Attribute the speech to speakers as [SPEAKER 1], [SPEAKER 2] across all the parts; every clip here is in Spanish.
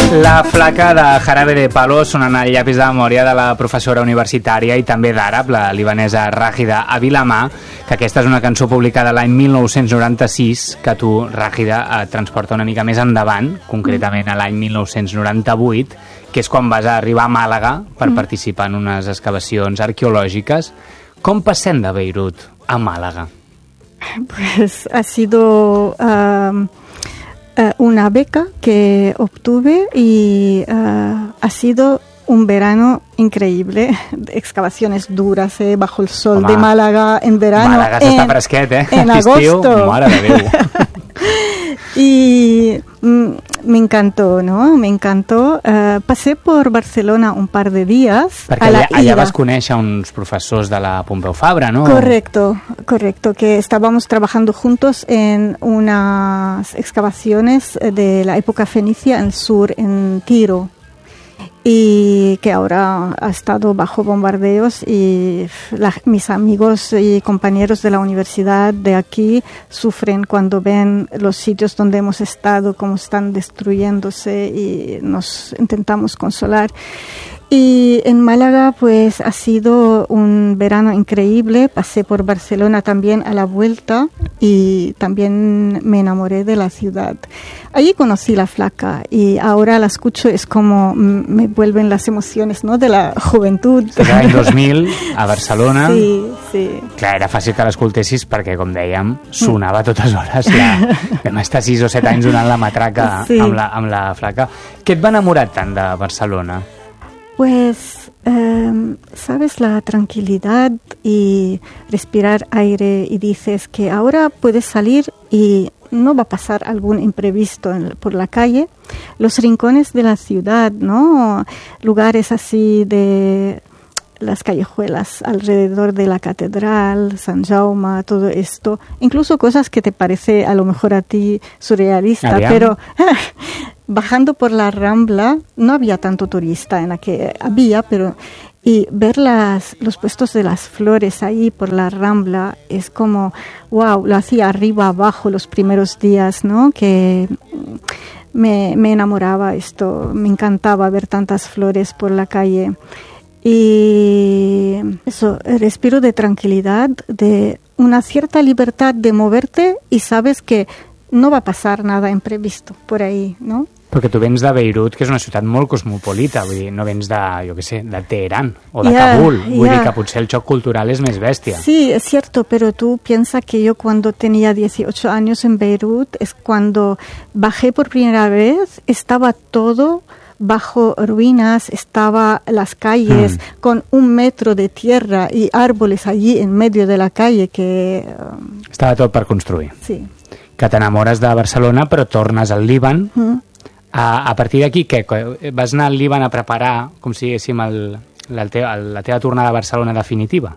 [SPEAKER 1] La flaca de Jarabe de Palo sonant el llapis de memòria de la professora universitària i també d'àrab, la libanesa Ràgida Avilamà, que aquesta és una cançó publicada l'any 1996 que tu, Ràgida, et transporta una mica més endavant, concretament a l'any 1998, que és quan vas arribar a Màlaga per participar en unes excavacions arqueològiques. Com passem de Beirut a Màlaga?
[SPEAKER 2] Pues ha sido una beca que obtuve y ha sido un verano increíble, excavaciones duras bajo el sol de Málaga en verano.
[SPEAKER 1] Málaga s'està fresquet,
[SPEAKER 2] en agosto.
[SPEAKER 1] Mare de Déu.
[SPEAKER 2] Y me encantó, ¿no? Me encantó. Pasé por Barcelona un par de días.
[SPEAKER 1] Perquè allà vas conèixer uns professors de la Pompeu Fabra, ¿no?
[SPEAKER 2] Correcto, que estábamos trabajando juntos en unas excavaciones de la época fenicia en el sur, en Tiro, y que ahora ha estado bajo bombardeos y mis amigos y compañeros de la universidad de aquí sufren cuando ven los sitios donde hemos estado, cómo están destruyéndose, y nos intentamos consolar. Y en Málaga pues ha sido un verano increíble. Pasé por Barcelona también a la vuelta y también me enamoré de la ciudad. Allí conocí la flaca y ahora la escucho, es como me vuelven las emociones, ¿no?, de la juventud.
[SPEAKER 1] L'any 2000 a Barcelona.
[SPEAKER 2] Sí.
[SPEAKER 1] Clar, era fàcil que l'escoltessis perquè, com dèiem, sonava a totes hores. Vam estar 6 o 7 anys donant la matraca amb la flaca. Què et va enamorar tant de Barcelona?
[SPEAKER 2] Pues, sabes, la tranquilidad y respirar aire, y dices que ahora puedes salir y no va a pasar algún imprevisto por la calle. Los rincones de la ciudad, ¿no? Lugares así de las callejuelas alrededor de la catedral, San Jaume, todo esto. Incluso cosas que te parece a lo mejor a ti surrealista, pero bajando por la Rambla no había tanto turista, en la que había, pero y ver los puestos de las flores ahí por la Rambla es como, wow, lo hacía arriba, abajo los primeros días, ¿no? Que me enamoraba esto, me encantaba ver tantas flores por la calle. Y eso, respiro de tranquilidad, de una cierta libertad de moverte y sabes que no va a pasar nada imprevisto por ahí, ¿no?
[SPEAKER 1] Perquè tu vens de Beirut, que és una ciutat molt cosmopolita, vull dir, no vens de, jo què sé, de Teherán o de Kabul, vull dir que potser el xoc cultural és més bèstia.
[SPEAKER 2] Sí, es cierto, pero tú piensas que yo cuando tenía 18 años en Beirut, es cuando bajé por primera vez, estaba todo bajo ruinas, estaba las calles con 1 metro de tierra y árboles allí en medio de la calle que...
[SPEAKER 1] Estava tot per construir.
[SPEAKER 2] Sí.
[SPEAKER 1] Que t'enamores de Barcelona, però tornes al Líban. A partir d'aquí, què? Vas anar al Líban a preparar, com si diguéssim, la teva tornada a Barcelona definitiva?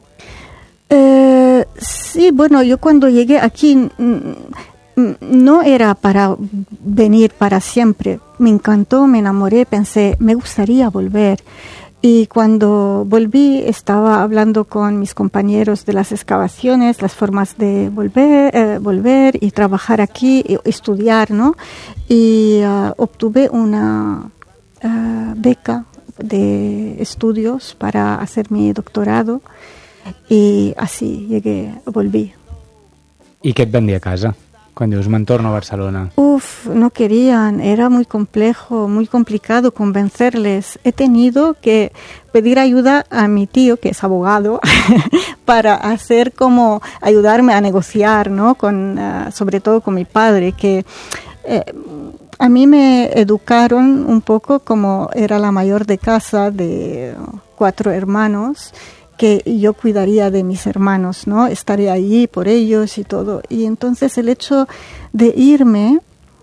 [SPEAKER 2] Sí, bueno, yo cuando llegué aquí no era para venir para siempre. Me encantó, me enamoré, pensé, me gustaría volver. Y cuando volví estaba hablando con mis compañeros de las excavaciones, las formas de volver y trabajar aquí, y estudiar, ¿no? Y obtuve una beca de estudios para hacer mi doctorado y así volví.
[SPEAKER 1] I què et van dir a casa quan dius me'n torno a Barcelona?
[SPEAKER 2] No querían, era muy complejo, muy complicado convencerles. He tenido que pedir ayuda a mi tío, que es abogado, para hacer como ayudarme a negociar, ¿no? Sobre todo con mi padre, que a mí me educaron un poco como era la mayor de casa, de 4 hermanos, que yo cuidaría de mis hermanos, ¿no? Estaré allí por ellos y todo. Y entonces el hecho de irme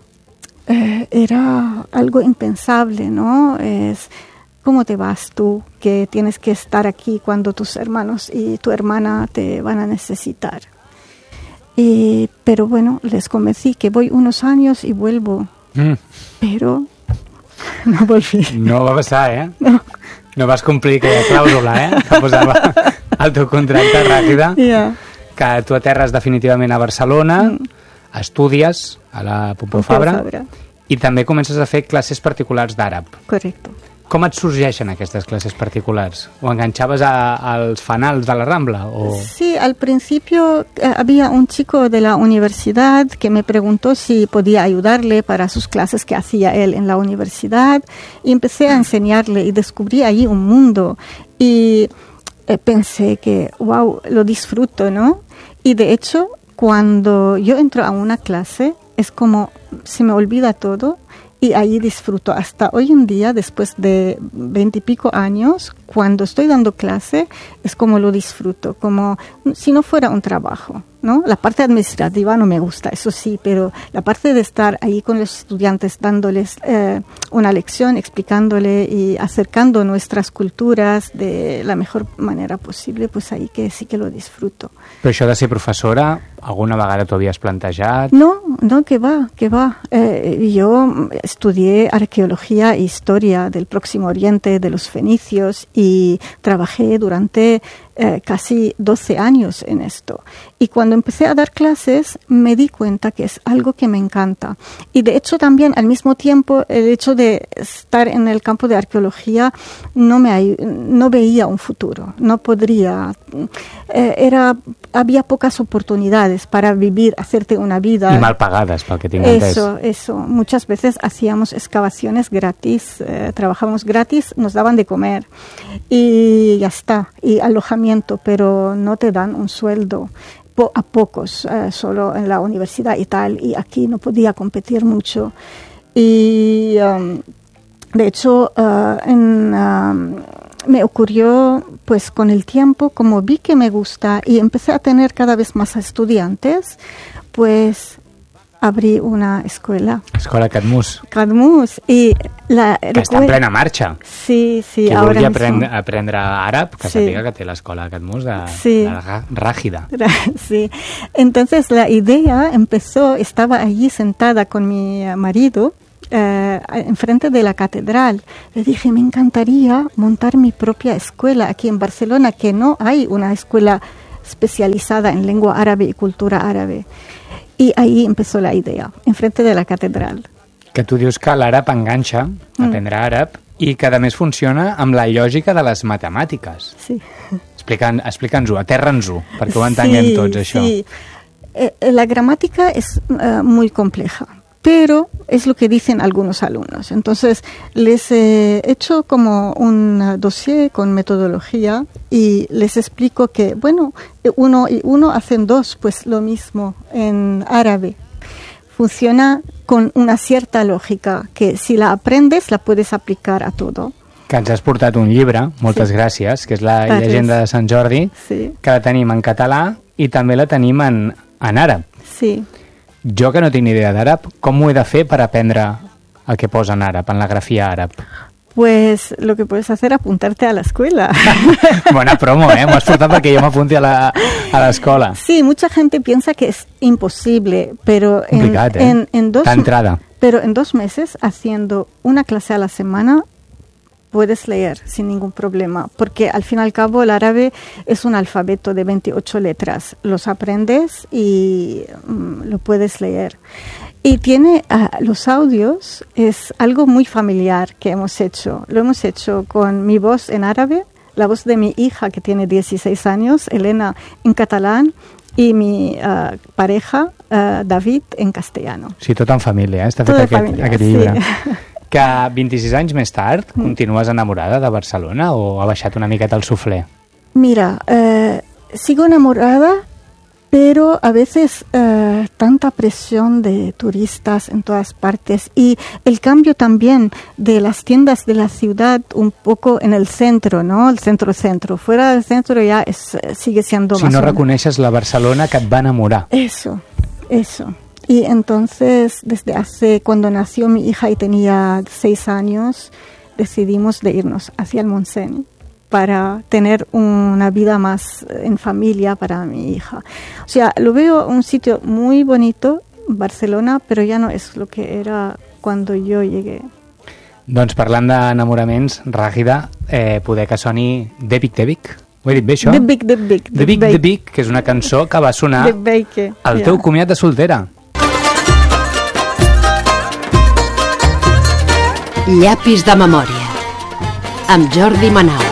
[SPEAKER 2] era algo impensable, ¿no? Es, ¿cómo te vas tú? Que tienes que estar aquí cuando tus hermanos y tu hermana te van a necesitar. Pero bueno, les convencí que voy unos años y vuelvo. Pero no volví.
[SPEAKER 1] No va passar, No vas complir aquella clàusula, que posava al teu contracte, Ràgida, que tu aterres definitivament a Barcelona, estudies a la Pompeu Fabra, I també comences a fer classes particulars d'àrab.
[SPEAKER 2] Correcto.
[SPEAKER 1] Com et sorgeixen aquestes classes particulars? ¿O enganchabas als fanals de la Rambla? O...
[SPEAKER 2] Sí, al principio había un chico de la universidad que me preguntó si podía ayudarle para sus clases que hacía él en la universidad, y empecé a enseñarle y descubrí allí un mundo y pensé que, wow, lo disfruto, ¿no? Y de hecho, cuando yo entro a una clase, es como se me olvida todo. Y ahí disfruto hasta hoy en día, después de 20 y pico años, cuando estoy dando clase, es como lo disfruto, como si no fuera un trabajo, ¿no? La parte administrativa no me gusta, eso sí, pero la parte de estar ahí con los estudiantes, dándoles una lección, explicándole y acercando nuestras culturas de la mejor manera posible, pues ahí que sí que lo disfruto.
[SPEAKER 1] Però això de ser professora, alguna vegada t'ho havies plantejat?
[SPEAKER 2] No, que va. Yo estudié arqueología e historia del Próximo Oriente, de los fenicios, y trabajé durante casi 12 años en esto. Y cuando empecé a dar clases me di cuenta que es algo que me encanta. Y de hecho también al mismo tiempo el hecho de estar en el campo de arqueología no veía un futuro, no podría. Había pocas oportunidades para vivir, hacerte una vida.
[SPEAKER 1] Y mal pagadas, para que te
[SPEAKER 2] Eso. Muchas veces hacíamos excavaciones gratis, trabajábamos gratis, nos daban de comer y ya está, y alojamiento, pero no te dan un sueldo. A pocos, solo en la universidad y tal, y aquí no podía competir mucho. Y de hecho, me ocurrió, pues con el tiempo, como vi que me gusta y empecé a tener cada vez más estudiantes, pues abrí una escuela.
[SPEAKER 1] Escola Cadmus.
[SPEAKER 2] Y
[SPEAKER 1] que està en plena marxa.
[SPEAKER 2] Sí,
[SPEAKER 1] qui
[SPEAKER 2] ahora
[SPEAKER 1] vulgui aprendre àrab, que sàpiga que té l'escola Cadmus de Rágida.
[SPEAKER 2] Sí. Entonces la idea empezó, estaba allí sentada con mi marido, enfrente de la catedral. Le dije, me encantaría montar mi propia escuela aquí en Barcelona, que no hay una escuela especializada en lengua árabe y cultura árabe. I ahí empezó la idea, enfrente de la catedral.
[SPEAKER 1] Que tu dius que l'àrab enganxa, aprendre àrab, i que a més funciona amb la lògica de les matemàtiques.
[SPEAKER 2] Sí.
[SPEAKER 1] Explica'ns-ho, aterra'ns-ho, perquè ho entenguem tots, això.
[SPEAKER 2] Sí. La gramática es muy compleja, pero es lo que dicen algunos alumnos. Entonces, les he hecho como un dossier con metodología y les explico que, bueno, 1 y 1 hacen 2, pues lo mismo en árabe. Funciona con una cierta lògica, que si la aprendes la puedes aplicar a todo.
[SPEAKER 1] Que ens has portat un llibre, moltes gràcies, que és la llegenda de Sant Jordi, que la tenim en català i també la tenim en àrab.
[SPEAKER 2] Sí.
[SPEAKER 1] Jo, que no tinc ni idea d'àrab, com ho he de fer per aprendre el que posa en àrab, en la grafia àrab?
[SPEAKER 2] Pues lo que puedes hacer es apuntarte a la escuela.
[SPEAKER 1] Buena promo, m'ho has portat perquè jo m'apunti a l'escola.
[SPEAKER 2] Sí, mucha gente piensa que es imposible, pero pero en 2 meses, haciendo una clase a la semana, puedes leer sin ningún problema, porque al fin y al cabo el árabe es un alfabeto de 28 letras. Los aprendes y lo puedes leer. Y tiene los audios, es algo muy familiar que hemos hecho. Lo hemos hecho con mi voz en árabe, la voz de mi hija que tiene 16 años, Elena, en catalán, y mi pareja, David, en castellano.
[SPEAKER 1] Sí, tot en família, està fet aquest llibre. Sí. Que 26 anys més tard continúas enamorada de Barcelona o ha baixat una miqueta el suflé?
[SPEAKER 2] Mira, sigo enamorada, pero a veces tanta presión de turistas en todas partes y el cambio también de las tiendas de la ciudad un poco en el centro, ¿no? El centro. Fuera del centro ya sigue siendo más...
[SPEAKER 1] Si no reconeixes la Barcelona que et va enamorar.
[SPEAKER 2] Eso. Y entonces, cuando nació mi hija y tenía 6 años, decidimos de irnos hacia el Montseny para tener una vida más en familia para mi hija. O sea, lo veo un sitio muy bonito, Barcelona, pero ya no es lo que era cuando yo llegué.
[SPEAKER 1] Doncs parlant d'enamoraments, Ràgida, poder que soni The Big. Ho he dit bé, això? The Big, que és una cançó que va sonar al teu comiat de soltera.
[SPEAKER 3] Llapis de memòria, amb Jordi Manau.